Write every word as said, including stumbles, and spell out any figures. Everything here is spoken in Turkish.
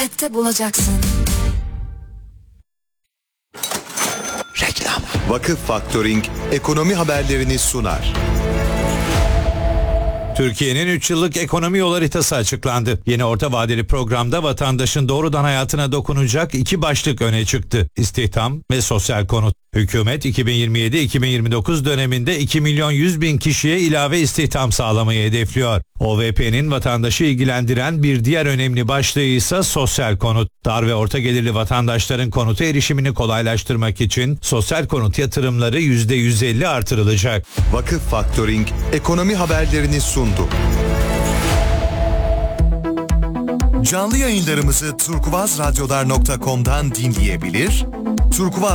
Ette bulacaksın. Reklam. Vakıf Faktöring ekonomi haberlerini sunar. Türkiye'nin üç yıllık ekonomi yol haritası açıklandı. Yeni orta vadeli programda vatandaşın doğrudan hayatına dokunacak iki başlık öne çıktı: İstihdam ve sosyal konut. Hükümet iki bin yirmi yedi iki bin yirmi dokuz döneminde iki milyon yüz bin kişiye ilave istihdam sağlamayı hedefliyor. O V P'nin vatandaşı ilgilendiren bir diğer önemli başlığı ise sosyal konut. Dar ve orta gelirli vatandaşların konuta erişimini kolaylaştırmak için sosyal konut yatırımları yüzde yüz elli artırılacak. Vakıf Faktöring ekonomi haberlerini sundu. Canlı yayınlarımızı turkuazradyolar nokta com'dan dinleyebilir, Turkuaz